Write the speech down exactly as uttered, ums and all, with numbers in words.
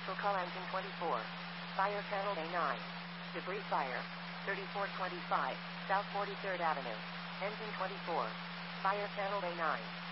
Electrical engine twenty-four. Fire channel A nine. Debris fire. thirty-four twenty-five, South forty-third Avenue. Engine twenty-four. Fire channel A nine.